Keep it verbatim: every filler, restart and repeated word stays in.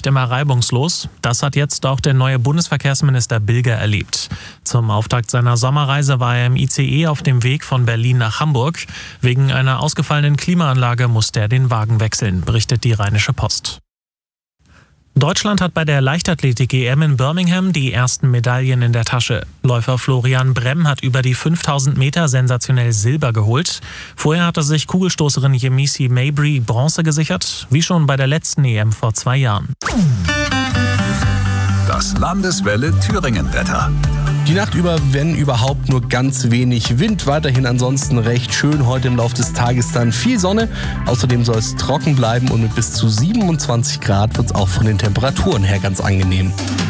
nicht immer reibungslos. Das hat jetzt auch der neue Bundesverkehrsminister Bilger erlebt. Zum Auftakt seiner Sommerreise war er im I C E auf dem Weg von Berlin nach Hamburg. Wegen einer ausgefallenen Klimaanlage musste er den Wagen wechseln, berichtet die Rheinische Post. Deutschland hat bei der Leichtathletik-E M in Birmingham die ersten Medaillen in der Tasche. Läufer Florian Bremm hat über die fünftausend Meter sensationell Silber geholt. Vorher hatte sich Kugelstoßerin Yemisi Mabry Bronze gesichert, wie schon bei der letzten E M vor zwei Jahren. Das Landeswelle Thüringen-Wetter. Die Nacht über, wenn überhaupt, nur ganz wenig Wind. Weiterhin ansonsten recht schön. Heute im Laufe des Tages dann viel Sonne. Außerdem soll es trocken bleiben und mit bis zu siebenundzwanzig Grad wird es auch von den Temperaturen her ganz angenehm.